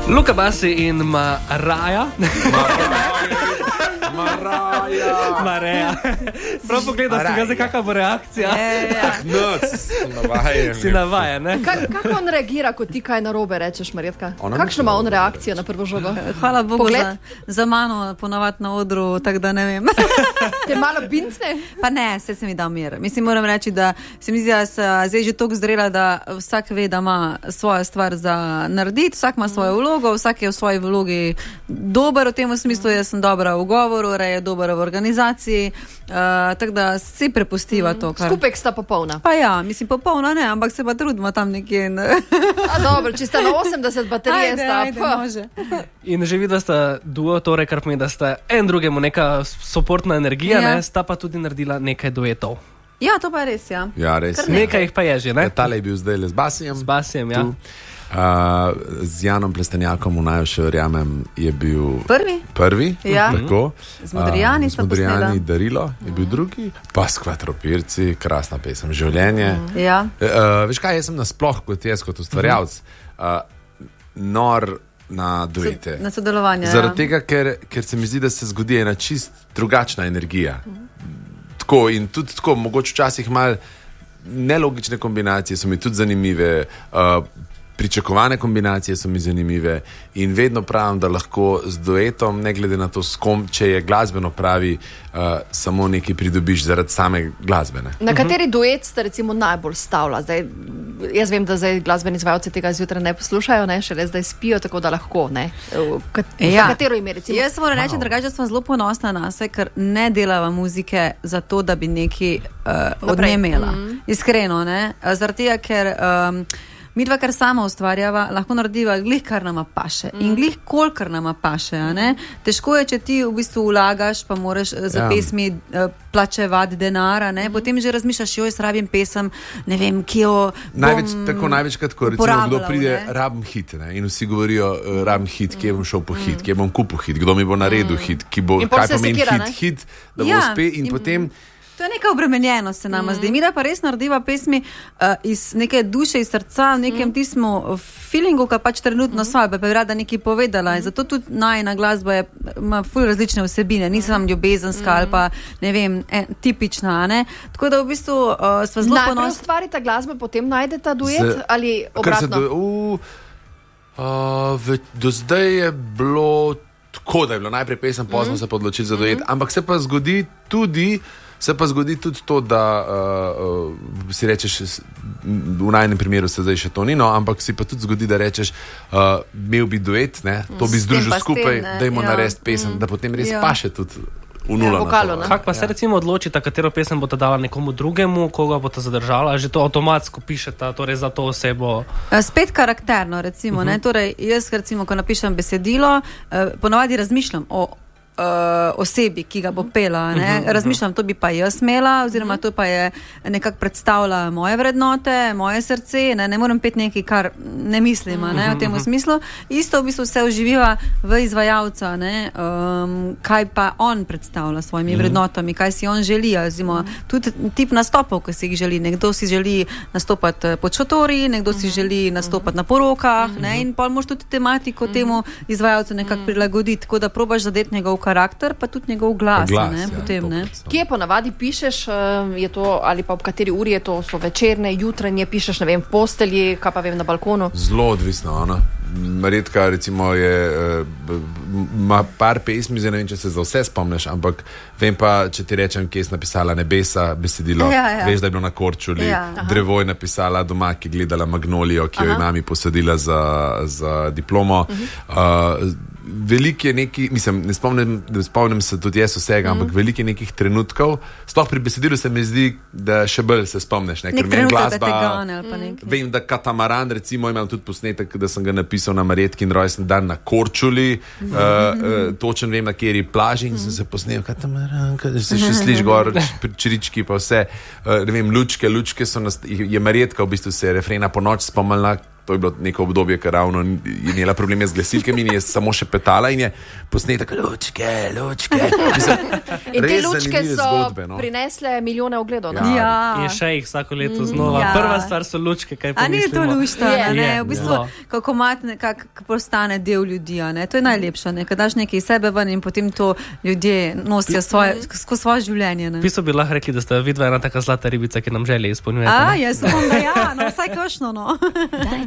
Luka Basi in Maraja. Mareja. Prav pogledal si ga, kakva bo reakcija. Si navajen, ne? Kako on reagira, ko ti kaj narobe rečeš, Marjetka? Kakšno ima on reakcijo na prvo žogo? Hvala Bogu za mano ponavadi na odru, tako da ne vem. Te malo bincne? Pa ne, se mi dal mir. Mislim, moram reči, da se mi zdi, da se zdaj že toliko zrela, da vsak ve, da ima svojo stvar za narediti, vsak ima svojo vlogo, vsak je v svoji vlogi dober v tem smislu, jaz sem dobra v govoru, je dober v organizaciji, tako da si prepustiva to. Skupek sta popolna. Pa ja, mislim popolna ne, ampak se pa trudimo tam nekje. A dobro, če sta na 80 baterije sta. Ajde, može. In že videla sta duo, torej kar pomeni, da sta en drugemu neka soportna energija, ne, sta pa tudi naredila nekaj duetov. Ja, to pa je res, ja. Ja, res. Nekaj jih pa je že, ne? Tale je bil zdaj le z Basijem. Z Basijem, ja. Z Janom Plestenjakom v najvše verjamem je bil prvi ja. Tako. Z Modrijani sta posnela. Darilo je bil drugi, pa s Kvatropirci, krasna pesem, življenje. Ja. Veš kaj, jaz sem nasploh kot ustvarjalc nor na duete. Na sodelovanje, zaradi tega, ker se mi zdi, da se zgodi ena čist drugačna energija. Tako in tudi tako, mogoče včasih malo nelogične kombinacije so mi tudi zanimive, pričakovane kombinacije so mi zanimive in vedno pravim, da lahko z duetom, ne glede na to, s kom, če je glasbeno pravi, samo nekaj pridobiš zaradi same glasbene. Na kateri duet ste recimo najbolj stavila? Zdaj, jaz vem, da zdaj glasbeni izvajalci tega zjutraj ne poslušajo, ne, šele zdaj spijo, tako da lahko, ne. Ja. Katero ime recimo? Jaz moram reči, drugače sem zelo ponosna na se, ker ne delava muzike za to, da bi nekaj od nje imela. Iskreno, ne. Zaradi tega, ker mi dva, kar sama ustvarjava, lahko narediva glih, kar nama paše. In glih, kolikor nama paše. Ne? Težko je, če ti v bistvu vlagaš, pa moraš za pesmi plačevati denara. Ne? Potem že razmišljaš, joj, rabim pesem, ne vem, ki jo največkrat, ko recimo kdo pride, rabim hit, ne? In vsi govorijo, rabim hit, kje bom šel po hit, kje bom kupil hit, kdo mi bo naredil hit, kaj pomeni hit, da bo uspe in potem... To je neka obremenjenost se nama zdi. Mi da pa res narediva pesmi iz neke duše, iz srca, v nekem tismu feelingu, ki pač trenutno svoje, pa bi rada nekaj povedala. Zato tudi najina glasba ima ful različne vsebine, nisem ljubezenska ali pa, ne vem, tipična, ne? Tako da v bistvu sva zelo ponosna. Najprej ustvarita glasbo, potem najdeta duet ali obratno? Do zdaj je bilo tako, da je bilo najprej pesem, pozno se podločiti za duet, ampak se pa zgodi tudi to, da si rečeš, v najnem primeru se zdaj še to ni, no, ampak si pa tudi zgodi, da rečeš, imel bi duet, ne, to bi združil skupaj, dajmo narediti pesem, da potem res paše tudi v nulo. Kako pa se recimo odločita, katero pesem boste dala nekomu drugemu, koga boste zadržala, že to avtomatsko pišeta, torej za to osebo? Spet karakterno, recimo, ne, torej jaz recimo, ko napišem besedilo, ponavadi razmišljam o osebi, ki ga bo pela, ne? Razmišljam, to bi pa jaz imela, oziroma to pa je nekako predstavlja moje vrednote, moje srce, ne moram peti nekaj, kar ne mislim, ne, v tem smislu. Isto v bistvu se oživiva v izvajalca, ne, kaj pa on predstavlja s svojimi vrednotami, kaj si on želi, oziroma tudi tip nastopov, ki si jih želi. Nekdo si želi nastopati pod šotori, nekdo si želi nastopati na porokah, ne, in pol moš tudi tematiko temu izvajalcu nekako prilagoditi, tako da probaš zadeti njegov karakter, pa tudi njegov glas, ne, potem, ne. Kje ponavadi pišeš, je to, ali pa ob kateri uri je to, so večerne, jutranje, pišeš, ne vem, v postelji, kaj pa vem, na balkonu? Zelo odvisno, ona. Redka, recimo, ima par pesmi, zdaj ne vem, če se za vse spomniš, ampak vem pa, če ti rečem, kje je napisala Nebesa besedilo, veš, da je bilo na Korčuli, Drevo je napisala doma, ki je gledala Magnolijo, ki jo je mami posadila za diplomo. Veliko je neki, mislim, ne spomnim se tudi jaz vsega, ampak veliko je nekih trenutkov, sploh pri besedilu se mi zdi, da še bolj se spomniš, ne, ker meni glasba, vem, da Katamaran, recimo, imam tudi posnetek, da sem ga napisal na Marjetkin rojstni dan na Korčuli, točen vem, na kateri plaži, in sem se posnel Katamaran, se še sliš gor, čirički pa vse, ne vem, lučke so je Marjetka v bistvu se refrena po noč spomnila to je bilo neko obdobje, ker ravno je imela probleme z glasilkami in je samo še petala in je posnetek lučke. In te lučke so zgodbe, prinesle milijone ogledov. In še jih vsako leto znova. Prva stvar so lučke, kaj pomislimo. A ni to lušta, v bistvu, kako mat nekako postane del ljudi, to je najlepše, kad daš nekaj iz sebe ven in potem to ljudje nosijo skozi svoje življenje. V bistvu bi lahko rekli, da ste vidva ena taka zlata ribica, ki nam želje izpolnjujete. Jaz sem da vsaj kakšno,